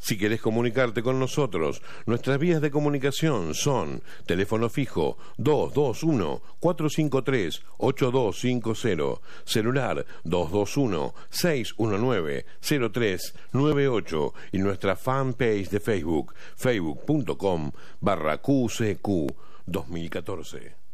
Si querés comunicarte con nosotros, nuestras vías de comunicación son teléfono fijo 221-453-8250, celular 221-619-0398 y nuestra fanpage de Facebook, facebook.com/QCQ 2014.